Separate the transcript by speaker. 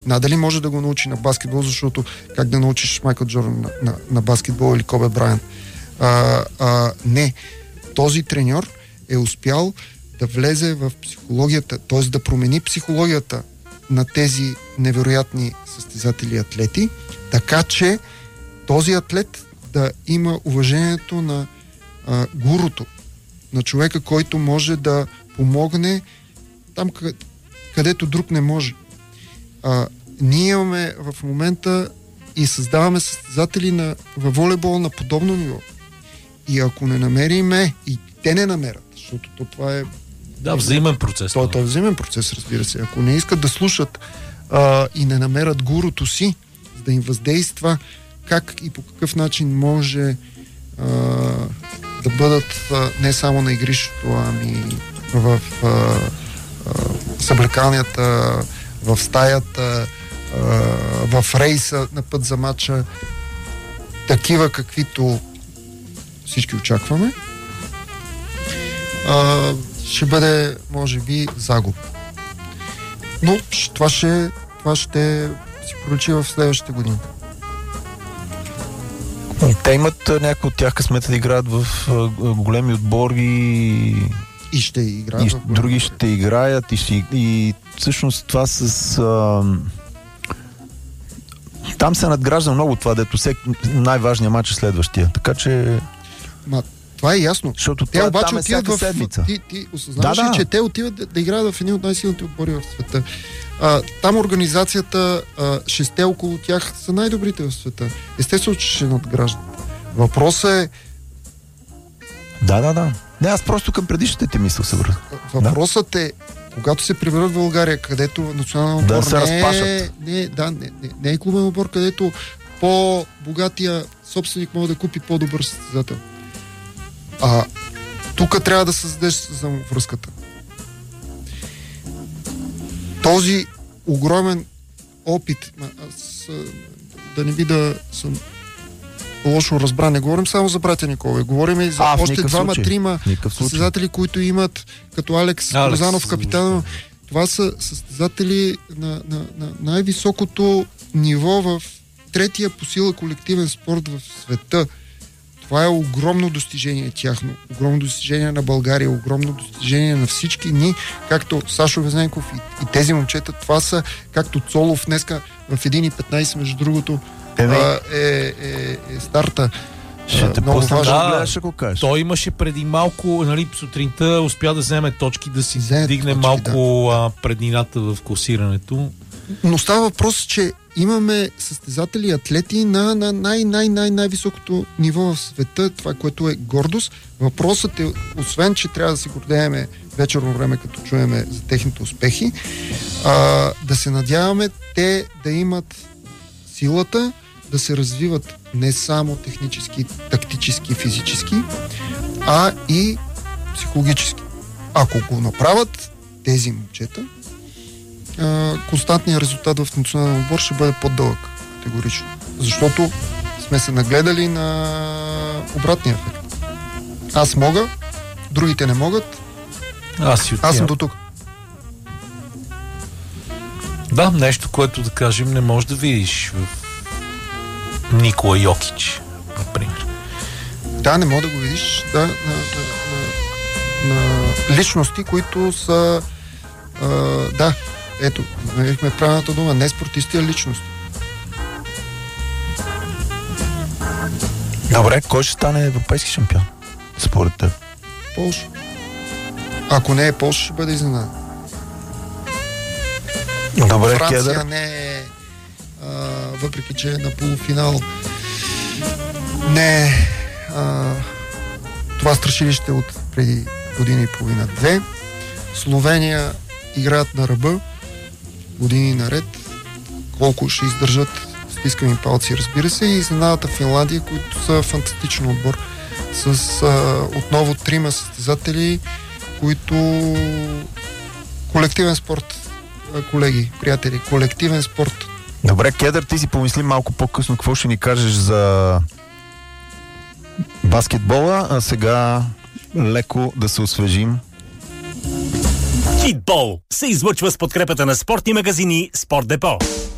Speaker 1: Надали може да го научи на баскетбол, защото как да научиш Майкъл Джордан на баскетбол или Кобе Брайант? Не. Този треньор е успял да влезе в психологията, т.е. да промени психологията на тези невероятни състезатели и атлети, така че този атлет да има уважението на гурото, на човека, който може да помогне там, където друг не може. Ние имаме в момента и създаваме състезатели във волейбол на подобно ниво. И ако не намериме, и те не намерят, защото това е...
Speaker 2: Да, взаимен процес.
Speaker 1: Това е взаимен процес, разбира се. Ако не искат да слушат и не намерят гурото си, за да им въздейства как и по какъв начин може да бъдат не само на игрището, ами в съблекалнята, в стаята, в рейса на път за матча, такива каквито всички очакваме, ще бъде, може би, загуба. Но това ще си проличи в следващите години.
Speaker 3: Те имат някои от тях късмета да играят в големи отбори
Speaker 1: и ще играят.
Speaker 3: Други ще играят и всъщност това там се надгражда много това, дето най-важният матч е следващия. Така че...
Speaker 1: Това е ясно.
Speaker 3: Защото
Speaker 1: те обаче
Speaker 3: там
Speaker 1: отиват в
Speaker 3: седмица.
Speaker 1: Ти осъзнаваш ли, че те отиват да играят в едни от най-силните отбори в света. Там организацията, 6 около тях са най-добрите в света. Естествено, че ще надграждат. Въпросът е...
Speaker 3: Да. Не, аз просто към предишните ти мисъл се връзка.
Speaker 1: Въпросът е, когато се приберат в България, където национален отбор не е клубен отбор, където по-богатия собственик може да купи по-добър състезател. Тук трябва да създадеш взаимовръзката. Този огромен опит, да не би да съм лошо разбран, не говорим само за братя Никола, говорим и за още двама-трима състезатели, които имат, като Алекс Лозанов, капитан. Това са състезатели на най-високото ниво в третия по сила колективен спорт в света. Това е огромно достижение тяхно, огромно достижение на България, огромно достижение на всички ни, както Сашо Везненков и тези момчета. Това са, както Цолов днеска в 1.15, между другото, е старта.
Speaker 3: Ще те
Speaker 1: много важно.
Speaker 3: Ако кажеш.
Speaker 2: Той имаше преди малко, сутринта успя да вземе точки, да си дигне малко преднината в класирането.
Speaker 1: Но става въпрос, че имаме състезатели, атлети на най-високото ниво в света, това, което е гордост. Въпросът е, освен, че трябва да се гордееме вечерно време, като чуеме за техните успехи, да се надяваме те да имат силата да се развиват не само технически, тактически, физически, а и психологически. Ако го направят тези момчета, константният резултат в национален отбор ще бъде по-дълъг, категорично. Защото сме се нагледали на обратния ефект. Аз мога, другите не могат, аз съм до тук.
Speaker 2: Да, нещо, което да кажем не можеш да видиш в Никола Йокич, например.
Speaker 1: Да, не мога да го видиш на личности, които са ето, намерихме правилната дума, не спортисти, а личности.
Speaker 3: Добре, кой ще стане европейски шампион? Според теб?
Speaker 1: Полша. Ако не е Полша, ще бъде изненада.
Speaker 3: Добре,
Speaker 1: Франция
Speaker 3: Кедър.
Speaker 1: не е, въпреки че е на полуфинал, не е това страшилище от преди година и половина-две. Словения играят на ръба години наред. Колко ще издържат, стискаме им палци, разбира се, и изненадата Финландия, които са фантастичен отбор с отново 3 състезатели, които колективен спорт, колеги, приятели, колективен спорт.
Speaker 3: Добре, Кедър, ти си помисли малко по-късно какво ще ни кажеш за баскетбола, а сега леко да се освежим.
Speaker 4: Хитбол се излъчва с подкрепата на спортни магазини Спорт Депо.